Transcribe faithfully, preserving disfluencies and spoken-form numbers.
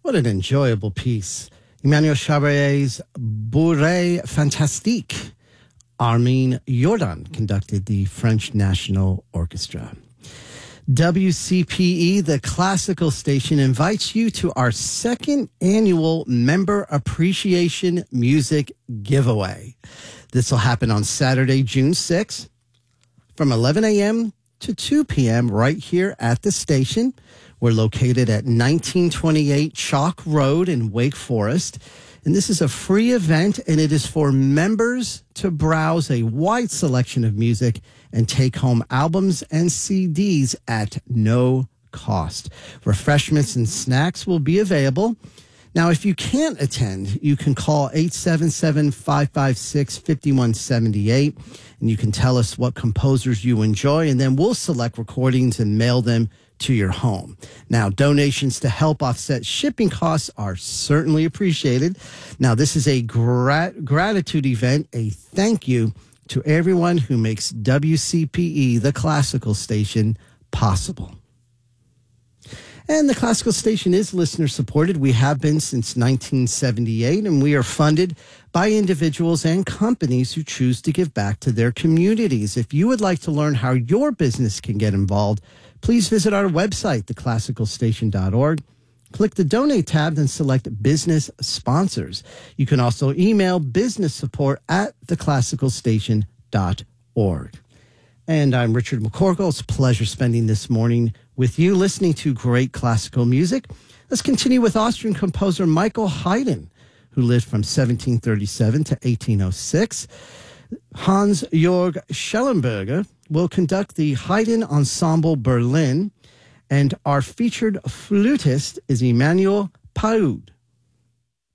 What an enjoyable piece. Emmanuel Chabrier's Bourrée Fantastique. Armin Jordan conducted the French National Orchestra. W C P E, the classical station, invites you to our second annual Member Appreciation Music Giveaway. This will happen on Saturday, June sixth, from eleven a.m. to two p.m. right here at the station. We're located at nineteen twenty-eight Chalk Road in Wake Forest. And this is a free event, and it is for members to browse a wide selection of music and take home albums and C Ds at no cost. Refreshments and snacks will be available. Now, if you can't attend, you can call eight seven seven, five five six, five one seven eight, and you can tell us what composers you enjoy, and then we'll select recordings and mail them to your home. Now, donations to help offset shipping costs are certainly appreciated. Now, this is a gra- gratitude event, a thank you to everyone who makes W C P E, the classical station, possible. And the classical station is listener supported. We have been since nineteen seventy-eight, and we are funded by individuals and companies who choose to give back to their communities. If you would like to learn how your business can get involved, please visit our website, the classical station dot org. Click the Donate tab and select Business Sponsors. You can also email business support at the classical station dot org. And I'm Richard McCorkle. It's a pleasure spending this morning with you, listening to great classical music. Let's continue with Austrian composer Michael Haydn, who lived from seventeen thirty-seven to eighteen oh six. Hans-Jörg Schellenberger will conduct the Haydn Ensemble Berlin, and our featured flutist is Emmanuel Paoud.